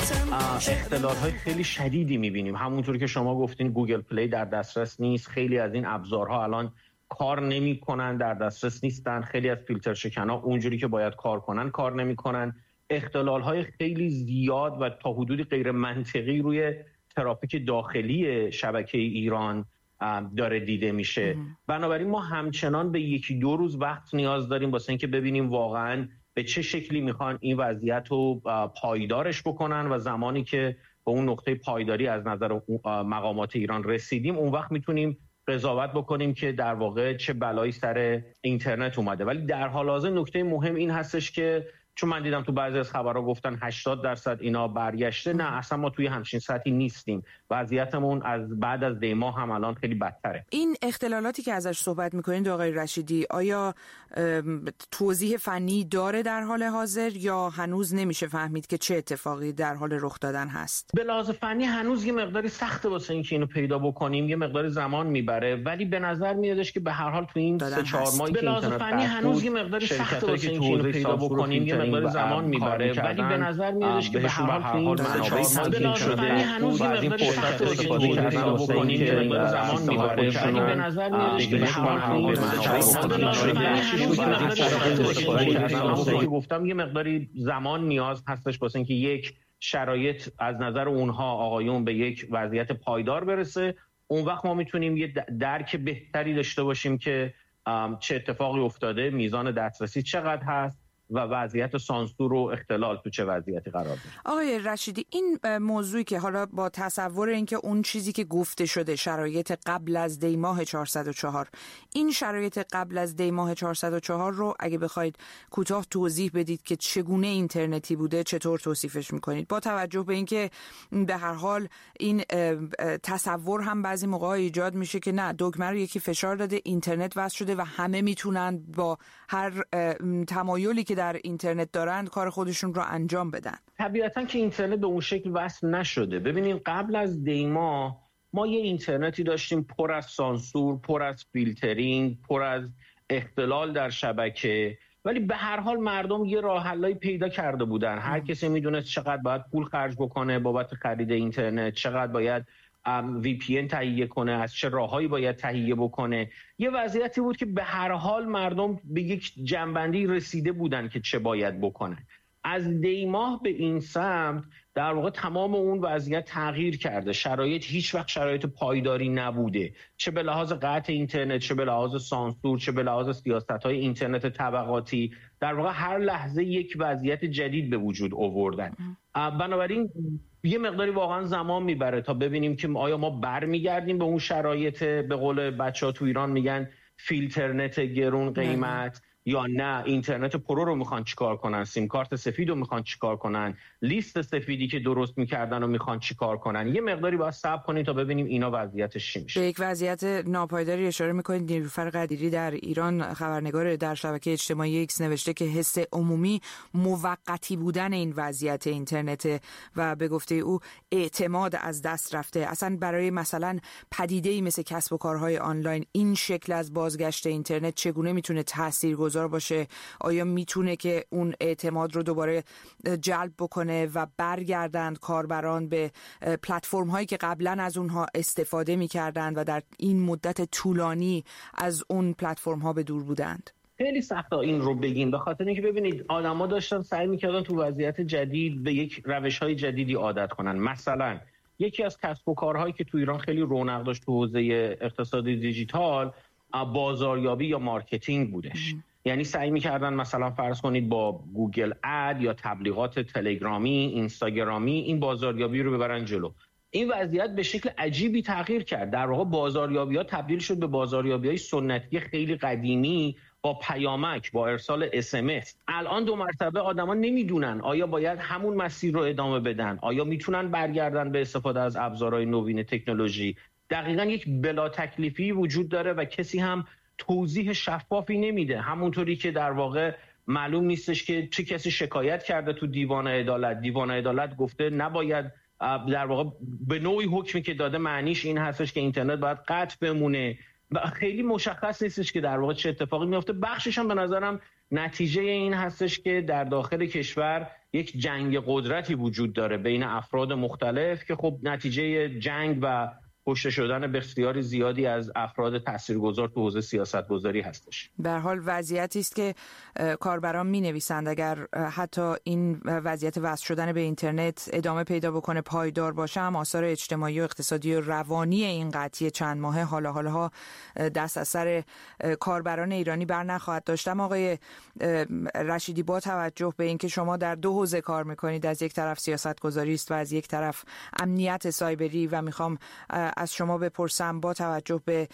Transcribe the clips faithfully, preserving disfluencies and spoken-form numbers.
اختلال‌های خیلی شدیدی می‌بینیم. همونطور که شما گفتین گوگل پلی در دسترس نیست، خیلی از این ابزارها الان کار نمی‌کنن، در دسترس نیستن، خیلی از فیلتر شکن‌ها اونجوری که باید کار کنن کار نمی‌کنن. اختلال‌های خیلی زیاد و تا حدودی غیر منطقی روی ترافیک داخلی شبکه ایران داره دیده میشه. بنابراین ما همچنان به یکی دو روز وقت نیاز داریم واسه اینکه ببینیم واقعاً به چه شکلی میخوان این وضعیت رو پایدارش بکنن و زمانی که به اون نقطه پایداری از نظر مقامات ایران رسیدیم اون وقت میتونیم قضاوت بکنیم که در واقع چه بلایی سر اینترنت اومده. ولی در حال حاضر نکته مهم این هستش که چون من دیدم تو بعضی از خبرها گفتن هشتاد درصد اینا برگشته، نه اصلا ما توی همچین سطحی نیستیم. وضعیتمون از بعد از دی ماه هم الان خیلی بدتره. این اختلالاتی که ازش صحبت میکنید آقای رشیدی آیا توضیح فنی داره در حال حاضر یا هنوز نمیشه فهمید که چه اتفاقی در حال رخ دادن هست؟ به لحاظ فنی هنوز یه مقداری سخته واسه اینکه اینو پیدا بکنیم، یه مقداری زمان میبره، ولی به نظر میادش که به هر حال تو این سه چهار ماهی که اینترنت فنی هنوز یه مقداری سخته واسه اینکه اینو پیدا بکنیم، مقدار زمان میبره، ولی به نظر میادش که به هر حال تو این منابع شده هنوز یه مقدار سخت استفاده کردن بکنیم که مقدار زمان میبره، ولی به نظر میادش که به هر حال منابع گفتم یه مقداری زمان نیاز هستش واسه اینکه یک شرایط از نظر اونها آقایون به یک وضعیت پایدار برسه. اون وقت ما میتونیم یه درک بهتری داشته باشیم که چه اتفاقی افتاده، میزان دسترسی چقدر هست و وضعیت سانسور و اختلال تو چه وضعیتی قرار داره. آقای رشیدی این موضوعی که حالا با تصور اینکه اون چیزی که گفته شده شرایط قبل از دی ماه چهارصد و چهار، این شرایط قبل از دی ماه چهارصد و چهار رو اگه بخواید کوتاه توضیح بدید که چگونه اینترنتی بوده، چطور توصیفش میکنید؟ با توجه به اینکه به هر حال این تصور هم بعضی موقع ایجاد میشه که نه دکمه رو یکی فشار داده اینترنت وصل شده و همه میتونن با هر تمایلی که در اینترنت دارند کار خودشون رو انجام بدن. طبیعتاً که اینترنت به اون شکل وصل نشده. ببینید قبل از دی ماه ما یه اینترنتی داشتیم پر از سانسور، پر از فیلترینگ، پر از اختلال در شبکه، ولی به هر حال مردم یه راه حلایی پیدا کرده بودن. هر کسی میدونست چقدر باید پول خرج بکنه بابت خرید اینترنت، چقدر باید وی پی ان تهیه کنه، از چه راههایی باید تهیه بکنه. یه وضعیتی بود که به هر حال مردم به یک جنبندی رسیده بودن که چه باید بکنن. از دی ماه به این سمت در واقع تمام اون وضعیت تغییر کرده. شرایط هیچ وقت شرایط پایداری نبوده، چه به لحاظ قطع اینترنت، چه به لحاظ سانسور، چه به لحاظ سیاست‌های اینترنت طبقاتی. در واقع هر لحظه یک وضعیت جدید به وجود آوردن. بنابراین یه مقداری واقعا زمان میبره تا ببینیم که آیا ما برمیگردیم به اون شرایط به قول بچه‌ها تو ایران میگن فیلترنت گرون قیمت، یا نه اینترنت پرو رو میخوان چیکار کنن، سیم کارت سفید رو میخوان چیکار کنن، لیست سفیدی که درست میکردن رو میخوان چیکار کنن. یه مقداری باید صبر کنیم تا ببینیم اینا وضعیتش چی میشه. به یک وضعیت ناپایداری اشاره میکنید. نیلوفر قدیری در ایران خبرنگار در شبکه اجتماعی ایکس نوشته که حس عمومی موقتی بودن این وضعیت اینترنت و به گفته او اعتماد از دست رفته. اصلا برای مثلا پدیده‌ای مثل کسب و کارهای آنلاین این شکل از بازگشت اینترنت چگونه میتونه تاثیرگذار باشه؟ آیا میتونه که اون اعتماد رو دوباره جلب بکنه و برگردند کاربران به پلتفرم هایی که قبلا از اونها استفاده میکردند و در این مدت طولانی از اون پلتفرم ها به دور بودند؟ خیلی سخته این رو بگیم، به خاطر اینکه ببینید آدما داشتن سعی میکردن تو وضعیت جدید به یک روش‌های جدیدی عادت کنن. مثلا یکی از کسب و کارهایی که تو ایران خیلی رونق داشت تو حوزه اقتصاد دیجیتال بازاریابی یا مارکتینگ بودش. ام. یعنی سعی می‌کردن مثلا فرض کنید با گوگل اد یا تبلیغات تلگرامی، اینستاگرامی این بازاریابی رو ببرن جلو. این وضعیت به شکل عجیبی تغییر کرد. در واقع بازاریابی‌ها تبدیل شد به بازاریابی‌های سنتی خیلی قدیمی با پیامک، با ارسال اس ام اس. الان دو مرتبه آدما نمیدونن آیا باید همون مسیر رو ادامه بدن، آیا میتونن برگردن به استفاده از ابزارهای نوین تکنولوژی. دقیقاً یک بلا تکلیفی وجود داره و کسی هم توضیح شفافی نمیده. همونطوری که در واقع معلوم نیستش که چه کسی شکایت کرده تو دیوان عدالت، دیوان عدالت گفته نباید، در واقع به نوعی حکمی که داده معنیش این هستش که اینترنت باید قطع بمونه و خیلی مشخص نیستش که در واقع چه اتفاقی میفته. بخشش هم به نظرم نتیجه این هستش که در داخل کشور یک جنگ قدرتی وجود داره بین افراد مختلف که خب نتیجه جنگ و کشته شدن بسیاری زیادی از افراد تاثیرگذار تو حوزه سیاستگذاری هستش. به هر حال وضعیتی است که کاربران می‌نویسند اگر حتی این وضعیت وصل شدن به اینترنت ادامه پیدا بکنه، پایدار باشه، هم آثار اجتماعی و اقتصادی و روانی این قطعی چند ماهه حالا حالا دست از سر کاربران ایرانی بر نخواهد داشت. آقای رشیدی، با توجه به اینکه شما در دو حوزه کار می‌کنید، از یک طرف سیاستگذاری است و از یک طرف امنیت سایبری، و می‌خوام از شما بپرسم با توجه به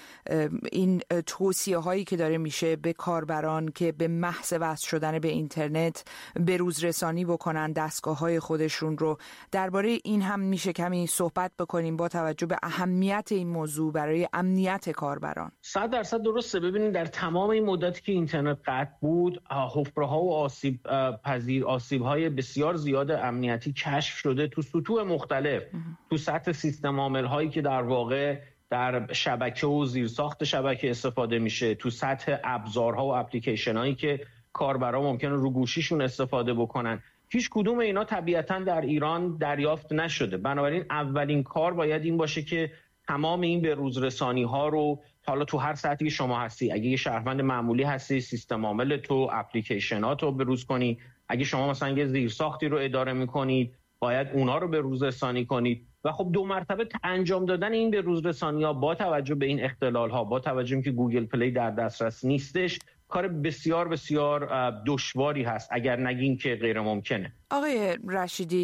این توصیه هایی که داره میشه به کاربران که به محض وصل شدن به اینترنت به روز رسانی بکنن دستگاه های خودشون رو، درباره این هم میشه کمی صحبت بکنیم با توجه به اهمیت این موضوع برای امنیت کاربران؟ صد درصد درسته. ببینید در تمام این مدتی که اینترنت قطع بود، حفره ها و آسیب پذیر آسیب های بسیار زیاد امنیتی کشف شده تو سطوح مختلف، تو سطح سیستم عامل هایی که در واقع در شبکه و زیرساخت شبکه استفاده میشه، تو سطح ابزارها و اپلیکیشن هایی که کاربرا ممکنه رو گوشیشون استفاده بکنن. هیچ کدوم اینا طبیعتاً در ایران دریافت نشده. بنابراین اولین کار باید این باشه که تمام این به روز رسانی ها رو، حالا تو هر سطحی شما هستی، اگه یه شهروند معمولی هستی، سیستم عامل تو، اپلیکیشن ها تو به روز کنی. اگه شما مثلا یه زیرساختی رو اداره میکنید، باید اونا رو به روز رسانی کنید. و خب دو مرتبه انجام دادن این به روز رسانی‌ها با توجه به این اختلال‌ها، با توجه به که گوگل پلی در دسترس نیستش، کار بسیار بسیار دشواری هست، اگر نگیم که غیر ممکنه. آقای رشیدی،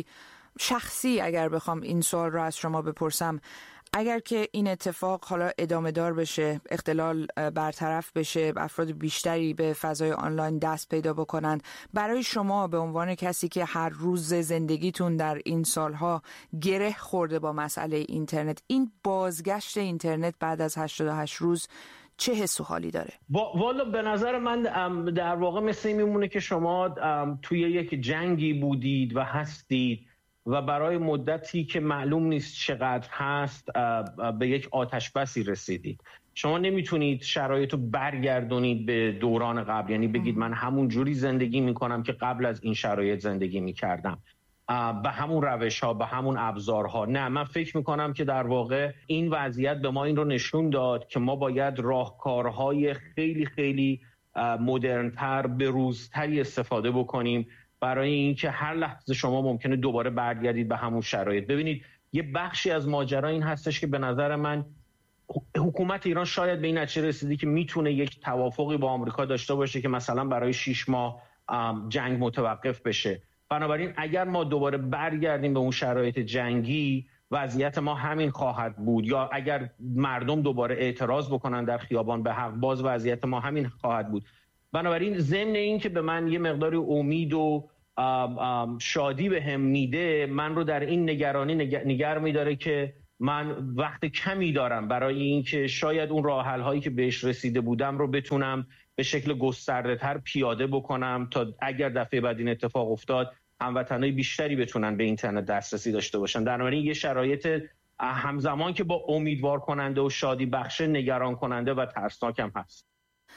شخصی اگر بخوام این سوال رو از شما بپرسم، اگر که این اتفاق حالا ادامه دار بشه، اختلال برطرف بشه، افراد بیشتری به فضای آنلاین دست پیدا بکنند، برای شما به عنوان کسی که هر روز زندگیتون در این سالها گره خورده با مسئله اینترنت، این بازگشت اینترنت بعد از هشتاد و هشت روز چه حس و حالی داره؟ والا به نظر من در واقع مثل این میمونه که شما توی یک جنگی بودید و هستید و برای مدتی که معلوم نیست چقدر هست به یک آتش بسی رسیدید. شما نمیتونید شرایط رو برگردونید به دوران قبل، یعنی بگید من همون جوری زندگی میکنم که قبل از این شرایط زندگی میکردم، به همون روش ها، به همون ابزارها. نه، من فکر میکنم که در واقع این وضعیت به ما این رو نشون داد که ما باید راهکارهای خیلی خیلی مدرن‌تر، بروزتری استفاده بکنیم برای اینکه هر لحظه شما ممکنه دوباره برگردید به همون شرایط. ببینید یه بخشی از ماجرا این هستش که به نظر من حکومت ایران شاید به این نتیجه رسیدی که میتونه یک توافقی با آمریکا داشته باشه که مثلا برای شش ماه جنگ متوقف بشه. بنابراین اگر ما دوباره برگردیم به اون شرایط جنگی، وضعیت ما همین خواهد بود. یا اگر مردم دوباره اعتراض بکنن در خیابان به حق، باز وضعیت ما همین خواهد بود. بنابراین ضمن این که به من یه مقداری امید و شادی به هم میده، من رو در این نگرانی نگر میداره که من وقت کمی دارم برای اینکه شاید اون راه حل هایی که بهش رسیده بودم رو بتونم به شکل گسترده تر پیاده بکنم تا اگر دفعه بعد این اتفاق افتاد هموطنای بیشتری بتونن به اینترنت دسترسی داشته باشن. در نتیجه یه شرایط همزمان که با امیدوار کننده و شادی بخش، نگران کننده و ترسناک هم هست.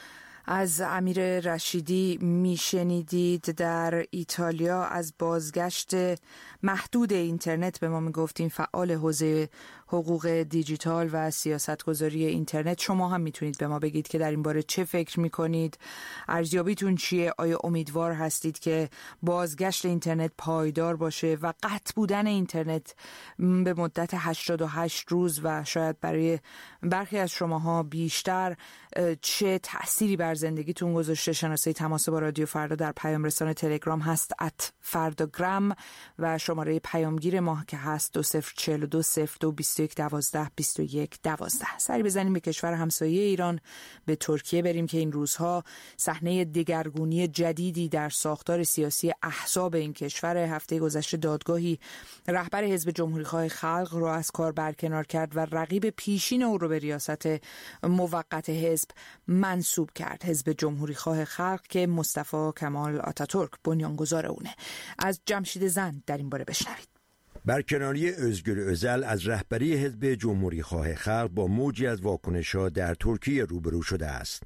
از امیر رشیدی میشنیدید در ایتالیا از بازگشت محدود اینترنت. به ما میگفتیم فعال حوزه حقوق دیجیتال و سیاستگذاری اینترنت. شما هم میتونید به ما بگید که در این باره چه فکر میکنید، ارزیابیتون چیه؟ آیا امیدوار هستید که بازگشت اینترنت پایدار باشه و قطع بودن اینترنت به مدت هشتاد و هشت روز و شاید برای برخی از شماها بیشتر چه تأثیری بر زندگیتون گذاشته؟ شناسه تماس با رادیو فردا در پیام رسان تلگرام هست ات فرداگرام و شماره پیامگیر ما که هست دو صفر چهل و دو صفر دو بیست و یک دوازده بیست و یک دوازده. سری بزنیم به کشور همسایه ایران، به ترکیه بریم که این روزها صحنه دگرگونی جدیدی در ساختار سیاسی احزاب این کشور. هفته گذشته دادگاهی رهبر حزب جمهوری‌خواه خلق رو از کار برکنار کرد و رقیب پیشین او رو به ریاست موقت حزب منصوب کرد. حزب جمهوری‌خواه خلق که مصطفی کمال آتاتورک بنیانگذار اونه. از جمشید زند در این باره بشنوید. برکناری özgür özel از رهبری حزب جمهوری‌خواه خلق با موجی از واکنش‌ها در ترکیه روبرو شده است.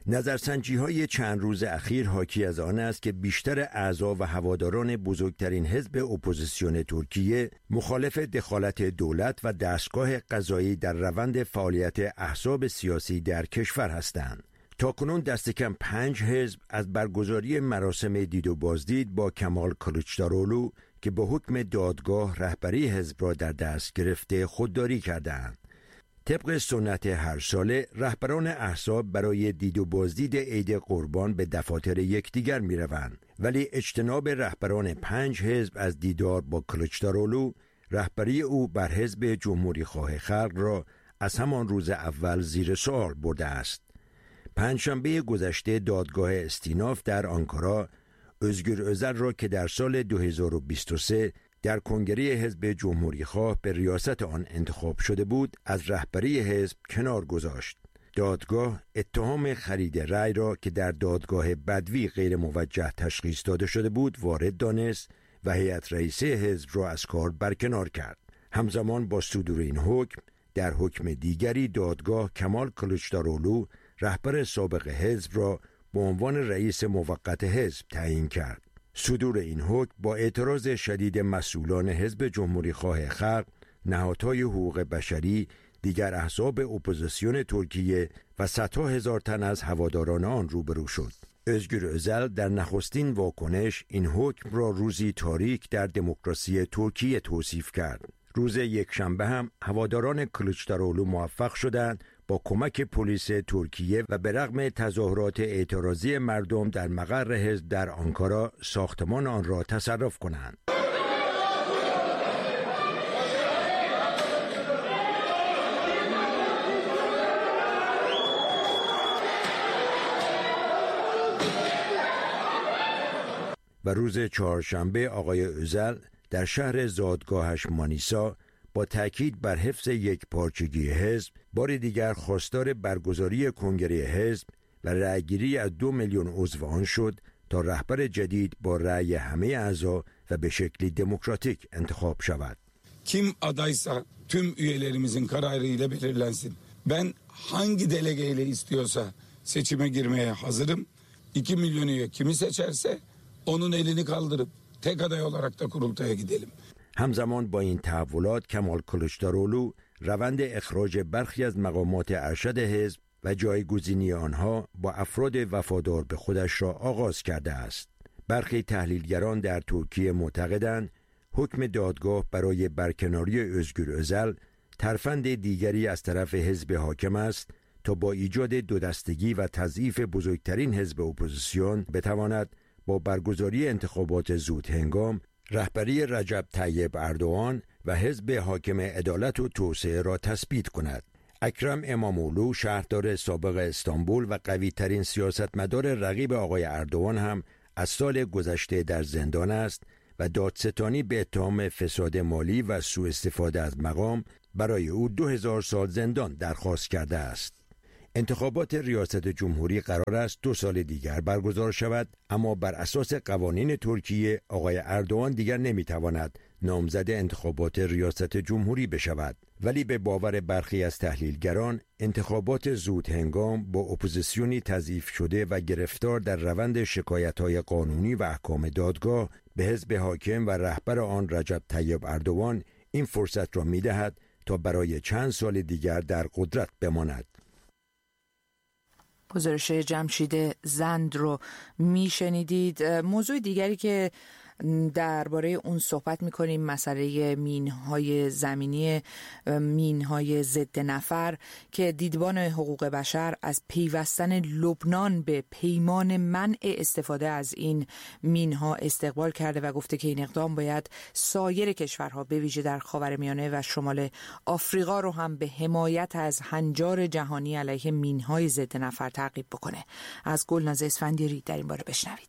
نظرسنجی‌های چند روز اخیر حاکی از آن است که بیشتر اعضا و هواداران بزرگترین حزب اپوزیسیون ترکیه مخالف دخالت دولت و دستگاه قضایی در روند فعالیت احزاب سیاسی در کشور هستند. تاکنون دست کم پنج حزب از برگزاری مراسم دید و بازدید با کمال کلیچدارولو که با حکم دادگاه رهبری حزب را در دست گرفته خودداری کردند. طبق سنت هر ساله رهبران احزاب برای دید و بازدید عید قربان به دفاتر یکدیگر می‌روند، ولی اجتناب رهبران پنج حزب از دیدار با کلیچدارولو رهبری او بر حزب جمهوری خواه خلق را از همان روز اول زیر سوال برده است. پنجشنبه گذشته دادگاه استیناف در آنکارا özgür özel را که در سال دو هزار و بیست و سه در کنگره حزب جمهوری خواه به ریاست آن انتخاب شده بود از رهبری حزب کنار گذاشت. دادگاه اتهام خرید رأی را که در دادگاه بدوی غیر موجه تشخیص داده شده بود وارد دانست و هیئت رئیسه حزب را از کار برکنار کرد. همزمان با صدور این حکم در حکم دیگری دادگاه کمال کلیچدارولو رهبر سابق حزب را به عنوان رئیس موقت حزب تعیین کرد. صدور این حکم با اعتراض شدید مسئولان حزب جمهوری خواه خلق، نهادهای حقوق بشری، دیگر احزاب اپوزیسیون ترکیه و صدها هزار تن از هواداران آن روبرو شد. özgür özel در نخستین واکنش این حکم را روزی تاریک در دموکراسی ترکیه توصیف کرد. روز یکشنبه هم هواداران کلیچدارولو موفق شدند با کمک پلیس ترکیه و به رغم تظاهرات اعتراضی مردم در مقر حزب در آنکارا ساختمان آن را تصرف کنند. و روز چهارشنبه آقای özal در شهر زادگاهش مانیسا با تأکید بر حفظ یک پارچگی حزب بار دیگر خواستار برگزاری کنگره حزب و رأیگیری از دو میلیون عضو آن شد تا رهبر جدید با رأی همه اعضا و به شکلی دموکراتیک انتخاب شود. Kim adaysa tüm üyelerimizin kararıyla belirlensin. Ben hangi delegeyle istiyorsa seçime girmeye hazırım. iki milyon üye kimi seçerse onun elini kaldırıp tek aday olarak da kurultaya gidelim. همزمان با این تحولات کمال کلیچدارولو روند اخراج برخی از مقامات ارشد حزب و جایگزینی آنها با افراد وفادار به خودش را آغاز کرده است. برخی تحلیلگران در ترکیه معتقدند حکم دادگاه برای برکناری özgür özel ترفند دیگری از طرف حزب حاکم است تا با ایجاد دو دستگی و تضعیف بزرگترین حزب اپوزیسیون بتواند با برگزاری انتخابات زود هنگام رهبری رجب طیب اردوغان و حزب حاکم عدالت و توسعه را تثبیت کند. اکرم اماموغلو شهردار سابق استانبول و قوی ترین سیاستمدار رقیب آقای اردوغان هم از سال گذشته در زندان است و دادستانی به اتهام فساد مالی و سوء استفاده از مقام برای او دو هزار سال زندان درخواست کرده است. انتخابات ریاست جمهوری قرار است دو سال دیگر برگزار شود، اما بر اساس قوانین ترکیه آقای اردوغان دیگر نمیتواند نامزد انتخابات ریاست جمهوری بشود. ولی به باور برخی از تحلیلگران انتخابات زود هنگام با اپوزیسیونی تضعیف شده و گرفتار در روند شکایت‌های قانونی و احکام دادگاه به حزب حاکم و رهبر آن رجب طیب اردوغان این فرصت را می‌دهد تا برای چند سال دیگر در قدرت بماند. گزارش جمشید زند رو میشنیدید. موضوع دیگری که درباره اون صحبت میکنیم مسئله مینهای زمینی، مینهای ضد نفر که دیدبان حقوق بشر از پیوستن لبنان به پیمان منع استفاده از این مینها استقبال کرده و گفته که این اقدام باید سایر کشورها به ویژه در خاورمیانه و شمال آفریقا رو هم به حمایت از هنجار جهانی علیه مینهای ضد نفر تعقیب بکنه. از گلناز اسفندیاری در این باره بشنوید.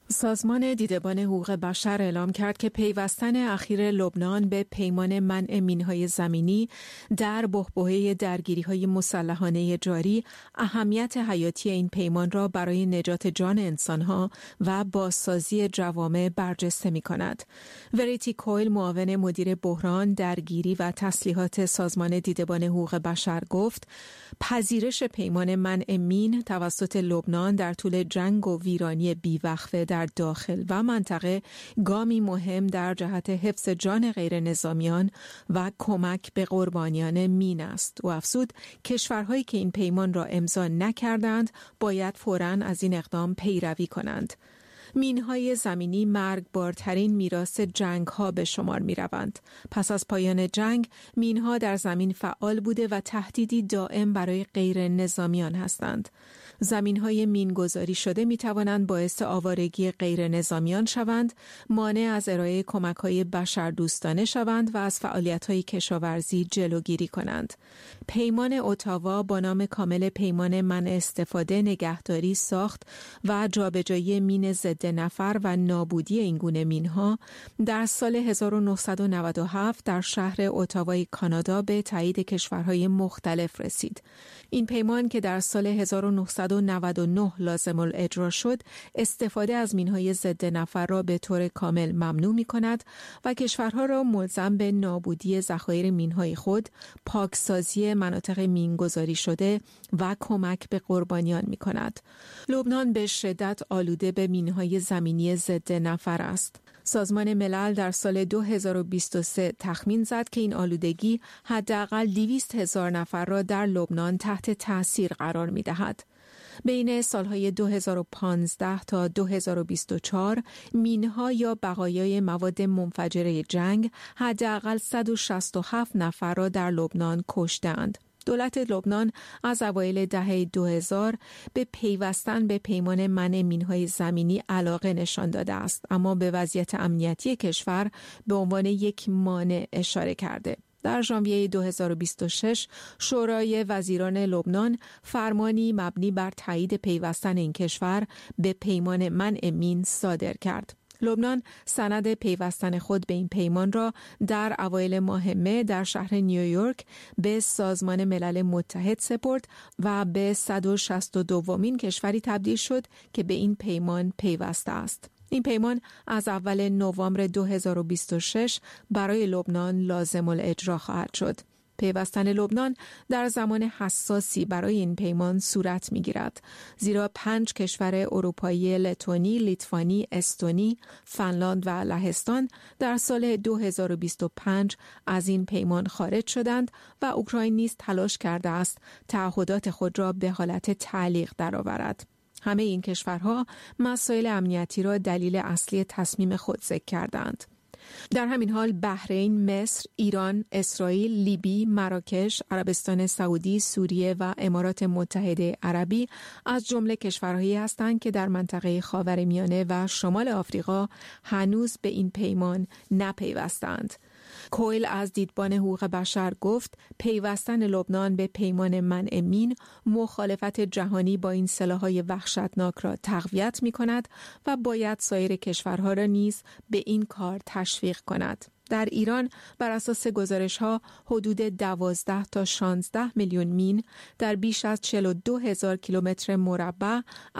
سازمان دیدبان حقوق بشر اعلام کرد که پیوستن اخیر لبنان به پیمان منع مین‌های زمینی در بحبوحه درگیری‌های مسلحانه جاری اهمیت حیاتی این پیمان را برای نجات جان انسان‌ها و بازسازی جوامع برجسته می‌کند. وریتی کویل، معاون مدیر بحران، درگیری و تسلیحات سازمان دیدبان حقوق بشر گفت: پذیرش پیمان منع مین توسط لبنان در طول جنگ و ویرانی بی‌وقفه در داخل و منطقه گامی مهم در جهت حفظ جان غیر نظامیان و کمک به قربانیان مین است. و افزود کشورهایی که این پیمان را امضا نکردند باید فوراً از این اقدام پیروی کنند. مین‌های زمینی مرگبارترین میراث جنگ‌ها به شمار می‌روند. پس از پایان جنگ، مین‌ها در زمین فعال بوده و تهدیدی دائم برای غیر نظامیان هستند. زمین‌های مین‌گذاری شده می‌توانند باعث آوارگی غیر نظامیان شوند، مانع از ارائه کمک‌های بشردوستانه شوند و از فعالیت‌های کشاورزی جلوگیری کنند. پیمان اتاوا با نام کامل پیمان منع استفاده، نگهداری، ساخت و جابجایی مین ضد نفر و نابودی این گونه مین‌ها در سال هزار و نهصد و نود و هفت در شهر اتاوای کانادا به تایید کشورهای مختلف رسید. این پیمان که در سال هزار و نهصد و نود و نه لازم الاجرا شد، استفاده از مین‌های ضد نفر را به طور کامل ممنوع می‌کند و کشورها را ملزم به نابودی ذخایر مین‌های خود، پاکسازی مناطق مین‌گذاری شده و کمک به قربانیان می‌کند. لبنان به شدت آلوده به مین‌های زمینی ضد نفر است. سازمان ملل در سال دو هزار و بیست و سه تخمین زد که این آلودگی حداقل دویست هزار نفر را در لبنان تحت تأثیر قرار می‌دهد. بین سالهای دو هزار و پانزده تا دو هزار و بیست و چهار مین‌ها یا بقایای مواد منفجره جنگ حداقل صد و شصت و هفت نفر را در لبنان کشتند. دولت لبنان از اوایل دهه دو هزار به پیوستن به پیمان منع مین‌های زمینی علاقه نشان داده است، اما به وضعیت امنیتی کشور به عنوان یک مانع اشاره کرده. در ژانویه دو هزار و بیست و شش شورای وزیران لبنان فرمانی مبنی بر تایید پیوستن این کشور به پیمان منع مین صادر کرد. لبنان سند پیوستن خود به این پیمان را در اوایل ماه مه در شهر نیویورک به سازمان ملل متحد سپرد و به صد و شصت و دومین کشوری تبدیل شد که به این پیمان پیوسته است. این پیمان از اول نوامبر دو هزار و بیست و شش برای لبنان لازم الاجرا خواهد شد. پیوستن لبنان در زمان حساسی برای این پیمان صورت می‌گیرد، زیرا پنج کشور اروپایی لتونی، لیتوانی، استونی، فنلاند و لهستان در سال دو هزار و بیست و پنج از این پیمان خارج شدند و اوکراین نیز تلاش کرده است تعهدات خود را به حالت تعلیق درآورد. همه این کشورها مسائل امنیتی را دلیل اصلی تصمیم خود ذکر کردند. در همین حال بحرین، مصر، ایران، اسرائیل، لیبی، مراکش، عربستان سعودی، سوریه و امارات متحده عربی از جمله کشورهایی هستند که در منطقه خاورمیانه و شمال آفریقا هنوز به این پیمان نپیوستند. کویل از دیدبان حقوق بشر گفت پیوستن لبنان به پیمان منع مین مخالفت جهانی با این سلاح‌های وحشتناک را تقویت می‌کند و باید سایر کشورها را نیز به این کار تشویق کند. در ایران بر اساس گزارش‌ها حدود دوازده تا شانزده میلیون مین در بیش از چهل و دو هزار کیلومتر مربع